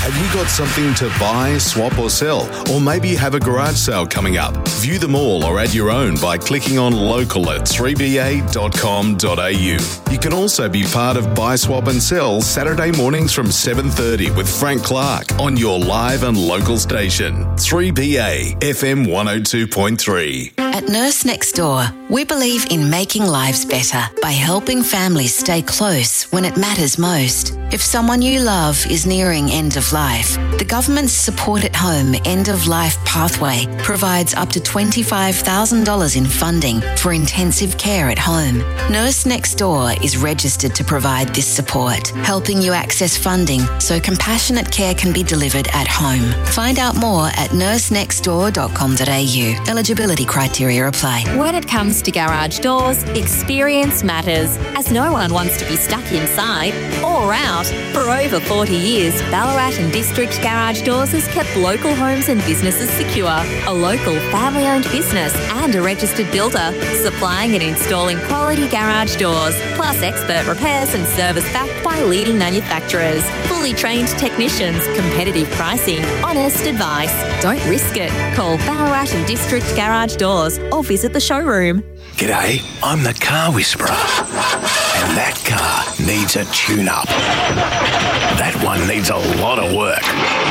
Have you got something to buy, swap or sell? Or maybe you have a garage sale coming up? View them all or add your own by clicking on local at 3ba.com.au. You can also be part of Buy, Swap and Sell Saturday mornings from 7:30 with Frank Clark on your live and local station, 3BA FM 102.3. At Nurse Next Door, we believe in making lives better by helping families stay close when it matters most. If someone you love is nearing end of life, the government's Support at Home End of Life Pathway provides up to $25,000 in funding for intensive care at home. Nurse Next Door is registered to provide this support, helping you access funding so compassionate care can be delivered at home. Find out more at nursenextdoor.com.au. Eligibility criteria apply. When it comes to garage doors, experience matters, as no one wants to be stuck inside or out. For over 40 years, Ballarat and District Garage Doors has kept local homes and businesses secure. A local family-owned business and a registered builder, supplying and installing quality garage doors, plus expert repairs and service backed by leading manufacturers. Fully trained technicians, competitive pricing, honest advice. Don't risk it. Call Ballarat and District Garage Doors or visit the showroom. G'day, I'm the Car Whisperer. And that car needs a tune-up. That one needs a lot of work.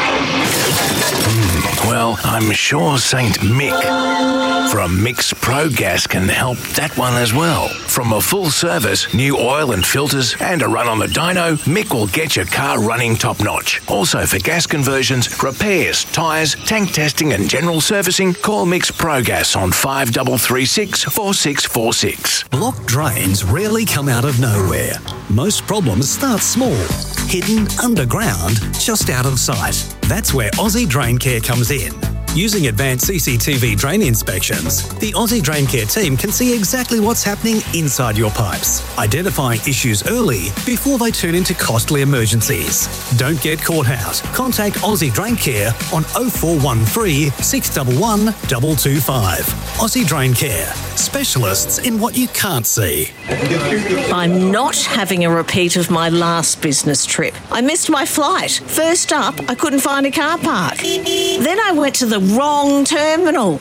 Well, I'm sure St. Mick from Mick's Pro Gas can help that one as well. From a full service, new oil and filters, and a run on the dyno, Mick will get your car running top-notch. Also for gas conversions, repairs, tyres, tank testing and general servicing, call Mick's Pro Gas on 5336 4646. Blocked drains rarely come out of nowhere. Most problems start small, hidden underground, just out of sight. That's where Aussie Drain Care comes in. Using advanced CCTV drain inspections, the Aussie Drain Care team can see exactly what's happening inside your pipes, identifying issues early before they turn into costly emergencies. Don't get caught out. Contact Aussie Drain Care on 0413 611 225. Aussie Drain Care, specialists in what you can't see. I'm not having a repeat of my last business trip. I missed my flight. First up, I couldn't find a car park. Then I went to the wrong terminal.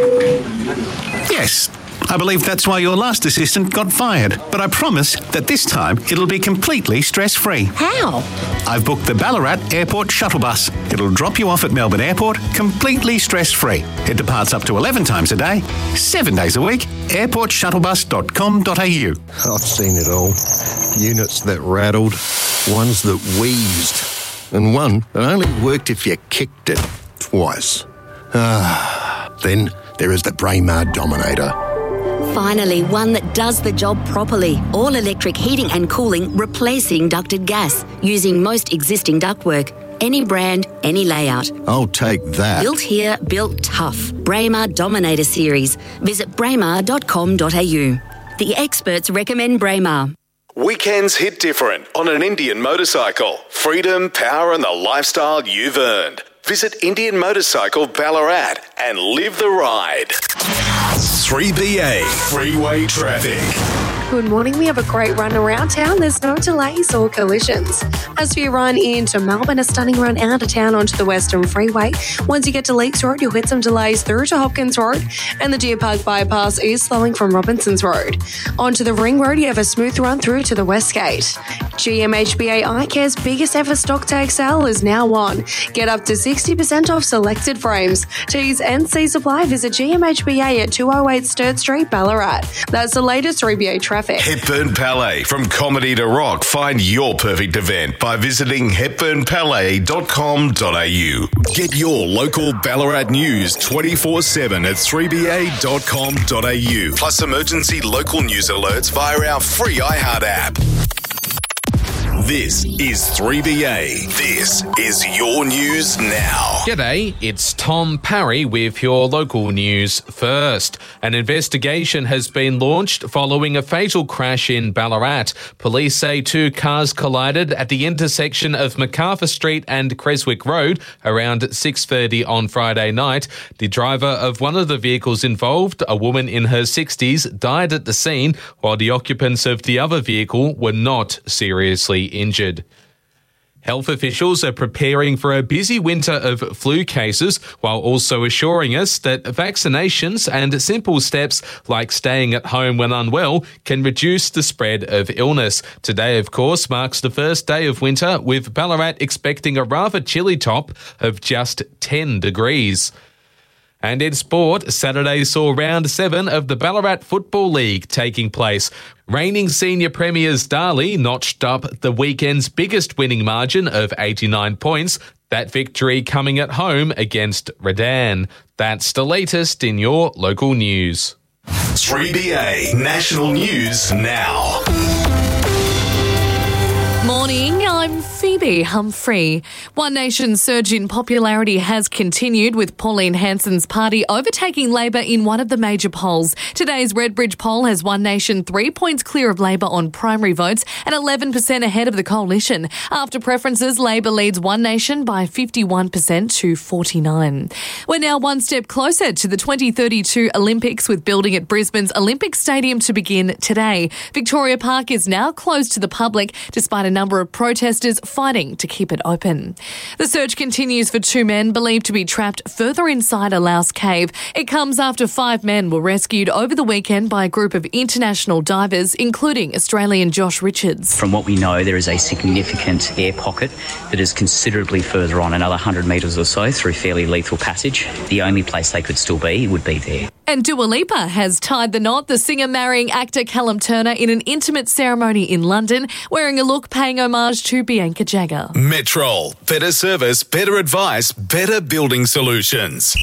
Yes, I believe that's why your last assistant got fired. But I promise that this time it'll be completely stress-free. How? I've booked the Ballarat Airport shuttle bus. It'll drop you off at Melbourne Airport completely stress-free. It departs up to 11 times a day, 7 days a week. airportsshuttlebus.com.au. I've seen it all. Units that rattled, ones that wheezed, and one that only worked if you kicked it twice. Then there is the Braemar Dominator. Finally, one that does the job properly. All electric heating and cooling, replacing ducted gas, using most existing ductwork. Any brand, any layout. I'll take that. Built here, built tough. Braemar Dominator series. Visit braemar.com.au. The experts recommend Braemar. Weekends hit different on an Indian motorcycle. Freedom, power and the lifestyle you've earned. Visit Indian Motorcycle Ballarat and live the ride. 3BA Freeway Traffic. Good morning. We have a great run around town. There's no delays or collisions. As for your run into Melbourne, a stunning run out of town onto the Western Freeway. Once you get to Leakes Road, you'll hit some delays through to Hopkins Road, and the Deer Park bypass is slowing from Robinsons Road. Onto the Ring Road, you have a smooth run through to the West Gate. GMHBA iCare's biggest ever stock tag sale is now on. Get up to 60% off selected frames. T's and C's apply. Visit GMHBA at 208 Sturt Street, Ballarat. That's the latest 3BA traffic. Hepburn Palais. From comedy to rock, find your perfect event by visiting hepburnpalais.com.au. Get your local Ballarat news 24/7 at 3ba.com.au. Plus emergency local news alerts via our free iHeart app. This is 3BA. This is your news now. G'day, it's Tom Parry with your local news first. An investigation has been launched following a fatal crash in Ballarat. Police say two cars collided at the intersection of MacArthur Street and Creswick Road around 6:30 on Friday night. The driver of one of the vehicles involved, a woman in her 60s, died at the scene, while the occupants of the other vehicle were not seriously injured. Health officials are preparing for a busy winter of flu cases while also assuring us that vaccinations and simple steps like staying at home when unwell can reduce the spread of illness. Today, of course, marks the first day of winter, with Ballarat expecting a rather chilly top of just 10 degrees. And in sport, Saturday saw round 7 of the Ballarat Football League taking place. Reigning senior premiers Darley notched up the weekend's biggest winning margin of 89 points, that victory coming at home against Redan. That's the latest in your local news. 3BA National News Now. Morning, I'm Phoebe Humphrey. One Nation's surge in popularity has continued, with Pauline Hanson's party overtaking Labor in one of the major polls. Today's Redbridge poll has One Nation 3 points clear of Labor on primary votes and 11% ahead of the coalition. After preferences, Labor leads One Nation by 51% to 49%. We're now one step closer to the 2032 Olympics, with building at Brisbane's Olympic Stadium to begin today. Victoria Park is now closed to the public, despite a number of protesters fighting to keep it open. The search continues for 2 men believed to be trapped further inside a louse cave. It comes after 5 men were rescued over the weekend by a group of international divers, including Australian Josh Richards. From what we know, there is a significant air pocket that is considerably further on, another 100 metres or so through fairly lethal passage. The only place they could still be would be there. And Dua Lipa has tied the knot, the singer marrying actor Callum Turner in an intimate ceremony in London, wearing a look paying homage to Bianca Jagger. Metrol. Better service, better advice, better building solutions.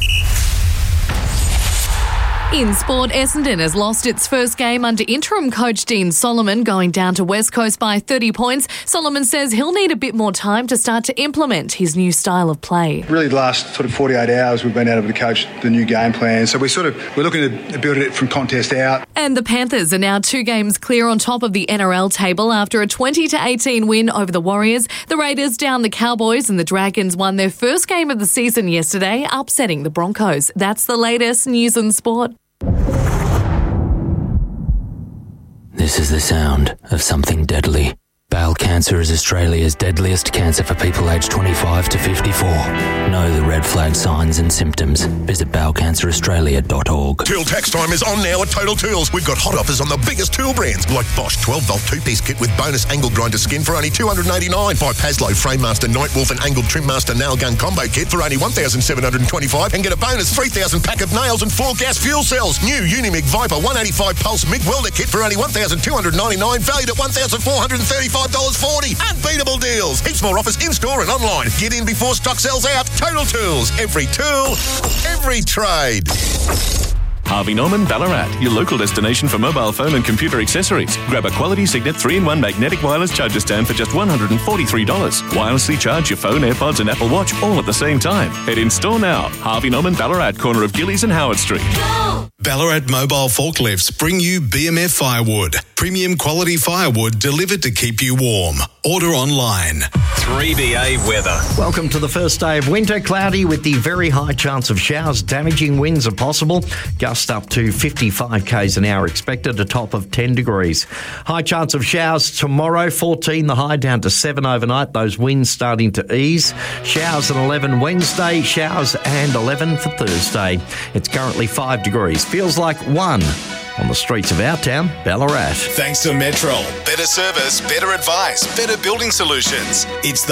In sport, Essendon has lost its first game under interim coach Dean Solomon, going down to West Coast by 30 points. Solomon says he'll need a bit more time to start to implement his new style of play. Really, the last 48 hours we've been able to coach the new game plan. So we're looking to build it from contest out. And the Panthers are now 2 games clear on top of the NRL table after a 20-18 win over the Warriors. The Raiders down the Cowboys, and the Dragons won their first game of the season yesterday, upsetting the Broncos. That's the latest news and sport. This is the sound of something deadly. Bowel cancer is Australia's deadliest cancer for people aged 25 to 54. Know the red flag signs and symptoms. Visit bowelcanceraustralia.org. Tool tax time is on now at Total Tools. We've got hot offers on the biggest tool brands like Bosch 12-volt 2-piece kit with bonus angle grinder skin for only $289. Buy Paslow Framemaster Nightwolf and Angled Trimmaster Nail Gun Combo Kit for only $1,725 and get a bonus 3,000 pack of nails and 4 gas fuel cells. New Unimig Viper 185 Pulse MIG Welder Kit for only $1,299, valued at $1,435. $40. Unbeatable deals. Heaps more offers in-store and online. Get in before stock sells out. Total Tools. Every tool, every trade. Harvey Norman Ballarat, your local destination for mobile phone and computer accessories. Grab a quality Signet 3-in-1 magnetic wireless charger stand for just $143. Wirelessly charge your phone, AirPods and Apple Watch all at the same time. Head in store now. Harvey Norman Ballarat, corner of Gillies and Howard Street. Go! Ballarat Mobile Forklifts bring you BMF Firewood. Premium quality firewood delivered to keep you warm. Order online. 3BA weather. Welcome to the first day of winter. Cloudy with the very high chance of showers. Damaging winds are possible. Gusts up to 55 k's an hour expected, a top of 10 degrees. High chance of showers tomorrow, 14 the high, down to 7 overnight. Those winds starting to ease. Showers at 11 Wednesday, showers and 11 for Thursday. It's currently 5 degrees. Feels like 1 on the streets of our town, Ballarat. Thanks to Metrol. Better service, better advice, better building solutions. It's the